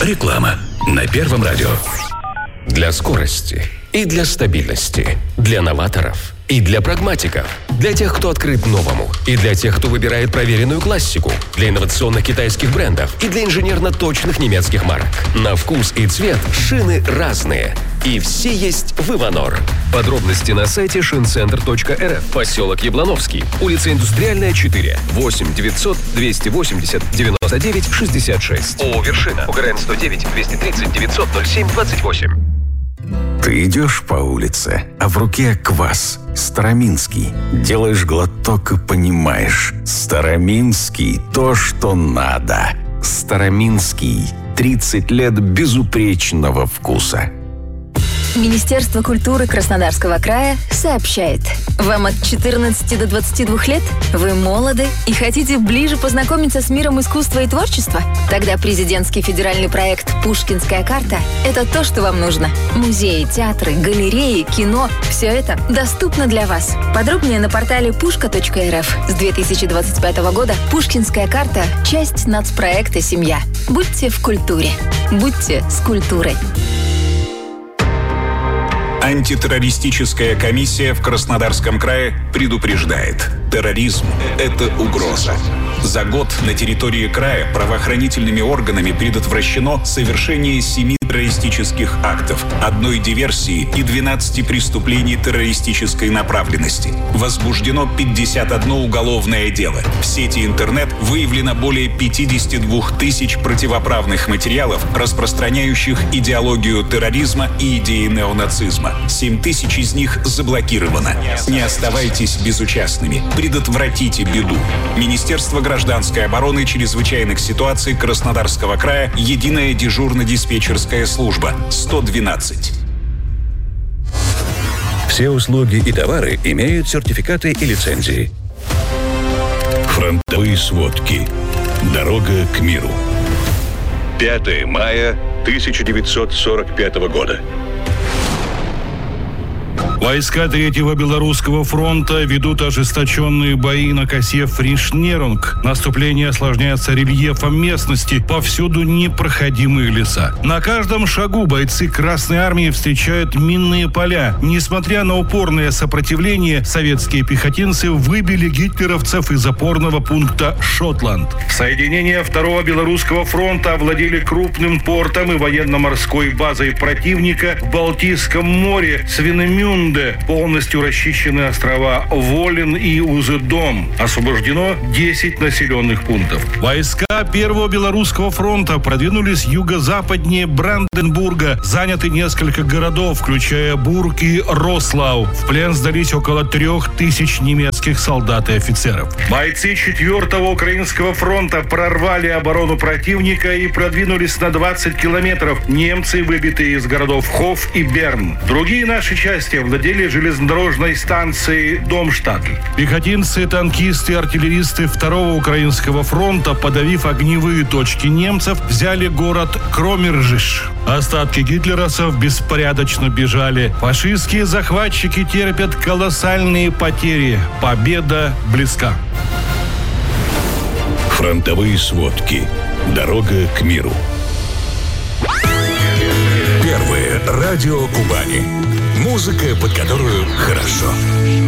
Реклама на Первом радио. Для скорости и для стабильности, для новаторов и для прагматиков, для тех, кто открыт новому, и для тех, кто выбирает проверенную классику, для инновационных китайских брендов и для инженерно-точных немецких марок. На вкус и цвет шины разные, и все есть в Иванор. Подробности на сайте шинцентр.рф, поселок Яблоновский, улица Индустриальная, 4, 8 900 280 99 66. ООО «Вершина», УГРН 109 230 900 07 28. Ты идешь по улице, а в руке квас. Староминский. Делаешь глоток и понимаешь. Староминский – то, что надо. Староминский. 30 лет безупречного вкуса. Министерство культуры Краснодарского края сообщает: вам от 14 до 22 лет? Вы молоды и хотите ближе познакомиться с миром искусства и творчества? Тогда президентский федеральный проект «Пушкинская карта» — это то, что вам нужно. Музеи, театры, галереи, кино — все это доступно для вас. Подробнее на портале pushka.rf. С 2025 года «Пушкинская карта» — часть нацпроекта «Семья». Будьте в культуре. Будьте с культурой. Антитеррористическая комиссия в Краснодарском крае предупреждает: терроризм – это угроза. За год на территории края правоохранительными органами предотвращено совершение 7 террористических актов, 1 диверсии и 12 преступлений террористической направленности. Возбуждено 51 уголовное дело. В сети интернет выявлено более 52 тысяч противоправных материалов, распространяющих идеологию терроризма и идеи неонацизма. 7 тысяч из них заблокировано. Не оставайтесь безучастными. Предотвратите беду. Министерство гражданской обороны и чрезвычайных ситуаций Краснодарского края. Единая дежурно-диспетчерская служба. 112. Все услуги и товары имеют сертификаты и лицензии. Фронтовые сводки. Дорога к миру. 5 мая 1945 года. Войска Третьего Белорусского фронта ведут ожесточенные бои на косе Фришнерунг. Наступление осложняется рельефом местности, повсюду непроходимые леса. На каждом шагу бойцы Красной Армии встречают минные поля. Несмотря на упорное сопротивление, советские пехотинцы выбили гитлеровцев из опорного пункта Шотланд. Соединения Второго Белорусского фронта овладели крупным портом и военно-морской базой противника в Балтийском море Свинемюнде. Полностью расчищены острова Волин и Узедом. Освобождено 10 населенных пунктов. Войска Первого Белорусского фронта продвинулись юго-западнее Бранденбурга. Заняты несколько городов, включая Бург и Рослау. В плен сдались около 3000 немецких солдат и офицеров. Бойцы 4-го Украинского фронта прорвали оборону противника и продвинулись на 20 километров. Немцы выбиты из городов Хоф и Берн. Другие наши части владели железнодорожной станцией Домштадт. Пехотинцы, танкисты и артиллеристы Второго Украинского фронта, подавив огневые точки немцев, взяли город Кромержиш. Остатки гитлеровцев беспорядочно бежали. Фашистские захватчики терпят колоссальные потери. Победа близка. Фронтовые сводки. Дорога к миру. Первое радио Кубани. Музыка, под которую хорошо.